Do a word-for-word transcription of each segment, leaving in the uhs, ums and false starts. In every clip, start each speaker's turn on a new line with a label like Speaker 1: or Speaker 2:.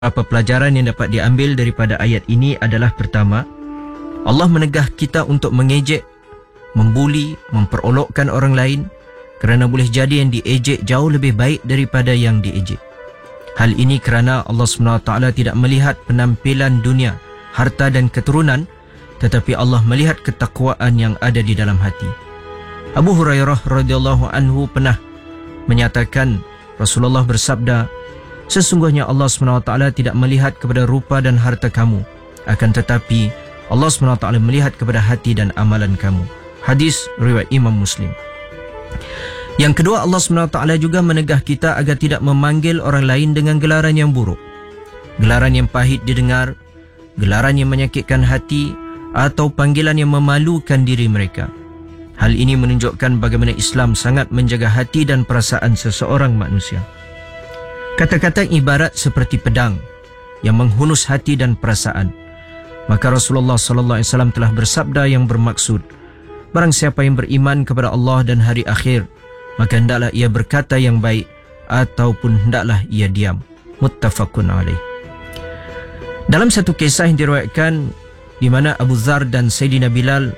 Speaker 1: Apa pelajaran yang dapat diambil daripada ayat ini adalah pertama, Allah menegah kita untuk mengejek, membuli, memperolokkan orang lain kerana boleh jadi yang diejek jauh lebih baik daripada yang diejek. Hal ini kerana Allah subhanahu wa taala tidak melihat penampilan dunia, harta dan keturunan, tetapi Allah melihat ketakwaan yang ada di dalam hati. Abu Hurairah radhiyallahu anhu pernah menyatakan Rasulullah bersabda, sesungguhnya Allah subhanahu wa taala tidak melihat kepada rupa dan harta kamu, akan tetapi Allah subhanahu wa taala melihat kepada hati dan amalan kamu. Hadis riwayat Imam Muslim. Yang kedua, Allah subhanahu wa taala juga menegah kita agar tidak memanggil orang lain dengan gelaran yang buruk, gelaran yang pahit didengar, gelaran yang menyakitkan hati, atau panggilan yang memalukan diri mereka. Hal ini menunjukkan bagaimana Islam sangat menjaga hati dan perasaan seseorang manusia. Kata-kata ibarat seperti pedang yang menghunus hati dan perasaan. Maka Rasulullah sallallahu alaihi wasallam telah bersabda yang bermaksud, barang siapa yang beriman kepada Allah dan hari akhir, maka hendaklah ia berkata yang baik ataupun hendaklah ia diam. Muttafaqun alaih. Dalam satu kisah yang diriwayatkan di mana Abu Dzar dan Sayyidina Bilal,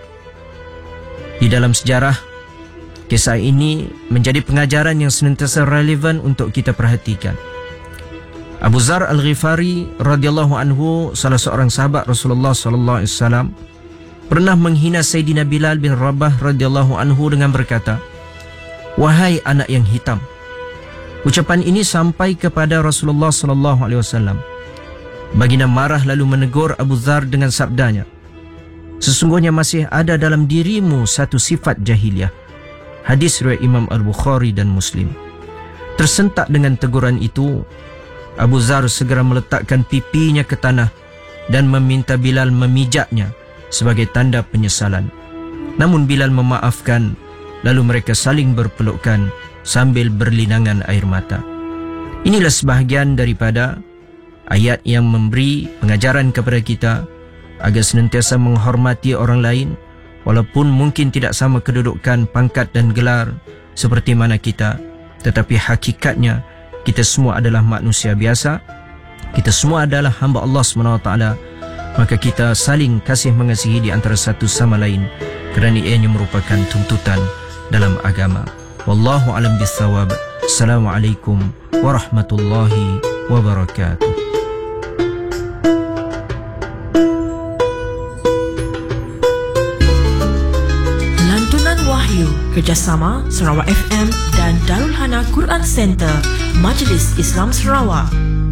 Speaker 1: di dalam sejarah, kisah ini menjadi pengajaran yang senantiasa relevan untuk kita perhatikan. Abu Dzar Al-Ghifari radhiyallahu anhu, salah seorang sahabat Rasulullah sallallahu alaihi wasallam, pernah menghina Sayyidina Bilal bin Rabah radhiyallahu anhu dengan berkata, "Wahai anak yang hitam." Ucapan ini sampai kepada Rasulullah sallallahu alaihi wasallam. Baginda marah lalu menegur Abu Dzar dengan sabdanya, "Sesungguhnya masih ada dalam dirimu satu sifat jahiliyah." Hadis riwayat Imam Al-Bukhari dan Muslim. Tersentak dengan teguran itu, Abu Dzar segera meletakkan pipinya ke tanah dan meminta Bilal memijaknya sebagai tanda penyesalan. Namun Bilal memaafkan, lalu mereka saling berpelukan sambil berlinangan air mata. Inilah sebahagian daripada ayat yang memberi pengajaran kepada kita agar senantiasa menghormati orang lain, walaupun mungkin tidak sama kedudukan, pangkat dan gelar seperti mana kita, tetapi hakikatnya kita semua adalah manusia biasa. Kita semua adalah hamba Allah subhanahu wa taala. Maka kita saling kasih mengasihi di antara satu sama lain, kerana ianya merupakan tuntutan dalam agama. Wallahu a'lam bissawab. Assalamualaikum warahmatullahi wabarakatuh.
Speaker 2: Wahyu, kerjasama Sarawak F M dan Darul Hana Quran Center, Majlis Islam Sarawak.